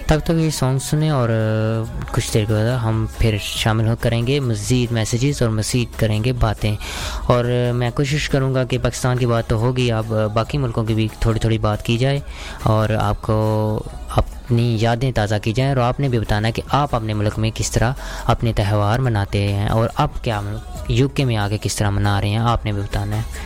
तब तक ये सॉन्ग सुने और कुछ देर के बाद हम फिर शामिल हो करेंगे मज़ीद मैसेजेस और मज़ीद करेंगे बातें। और मैं कोशिश करूँगा कि पाकिस्तान की बात तो होगी, अब बाकी मुल्कों की भी थोड़ी थोड़ी बात की जाए और आपको अपनी यादें ताज़ा की जाएँ। और आपने भी बताना है कि आप अपने मुल्क में किस तरह अपने त्यौहार मनाते हैं और अब क्या यूके में आके किस तरह मना रहे हैं, आपने भी बताना है।